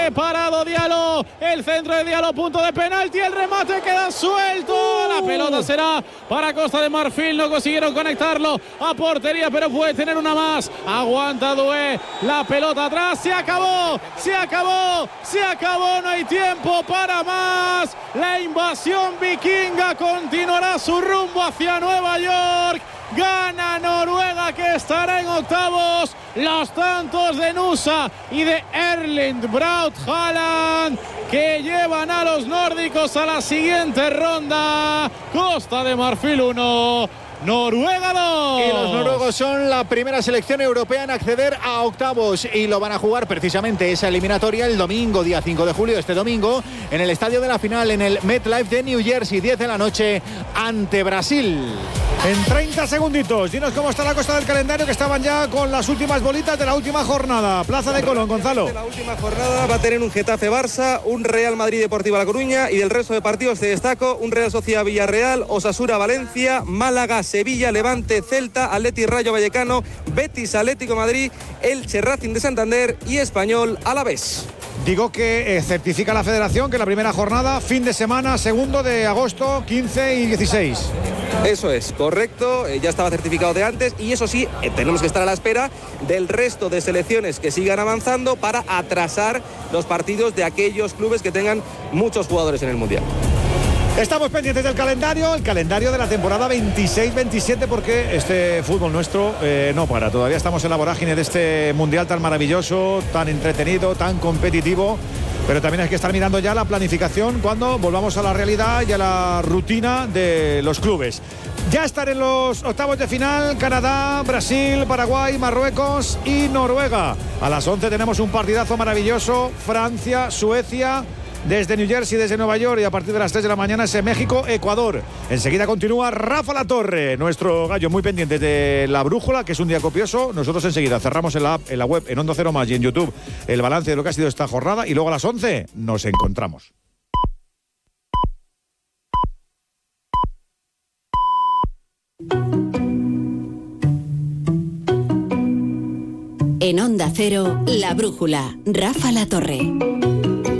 Preparado Diallo. El centro de Diallo, punto de penalti. El remate queda suelto. La pelota será para Costa de Marfil. No consiguieron conectarlo a portería, pero puede tener una más. Aguanta Doué. La pelota atrás. Se acabó. Se acabó. Se acabó. No hay tiempo para más. La invasión vikinga continuará su rumbo hacia Nueva York. Gana Noruega, que estará en octavos. Los tantos de Nusa y de Erling Braut Haaland, que llevan a los nórdicos a la siguiente ronda. Costa de Marfil 1, Noruega 2. Y los noruegos son la primera selección europea en acceder a octavos y lo van a jugar precisamente esa eliminatoria el domingo, día 5 de julio, este domingo, en el estadio de la final, en el MetLife de New Jersey, 10 de la noche, ante Brasil. En 30 segunditos, dinos cómo está la cosa del calendario, que estaban ya con las últimas bolitas de la última jornada. Plaza de Colón, Gonzalo. La última jornada va a tener un Getafe-Barça, un Real Madrid-Deportiva-La Coruña, y del resto de partidos te destaco un Real Sociedad-Villarreal, Osasuna-Valencia, Málaga-Sevilla, Levante-Celta, Atleti-Rayo Vallecano, Betis-Atlético Madrid, Elche-Racing de Santander y Español-Alavés. Digo que certifica la federación que la primera jornada, fin de semana, 2 de agosto, 15 y 16. Eso es, correcto, ya estaba certificado de antes y eso sí, tenemos que estar a la espera del resto de selecciones que sigan avanzando para atrasar los partidos de aquellos clubes que tengan muchos jugadores en el Mundial. Estamos pendientes del calendario, el calendario de la temporada 26-27, porque este fútbol nuestro no para. Todavía estamos en la vorágine de este mundial tan maravilloso, tan entretenido, tan competitivo. Pero también hay que estar mirando ya la planificación cuando volvamos a la realidad y a la rutina de los clubes. Ya están en los octavos de final Canadá, Brasil, Paraguay, Marruecos y Noruega. A las 11 tenemos un partidazo maravilloso, Francia, Suecia. Desde New Jersey, desde Nueva York, y a partir de las 3 de la mañana es México, Ecuador. Enseguida continúa Rafa Latorre, nuestro gallo muy pendiente de la brújula, que es un día copioso. Nosotros enseguida cerramos en la app, en la web, en Onda Cero Más y en YouTube el balance de lo que ha sido esta jornada, y luego a las 11 nos encontramos. En Onda Cero, la brújula, Rafa Latorre.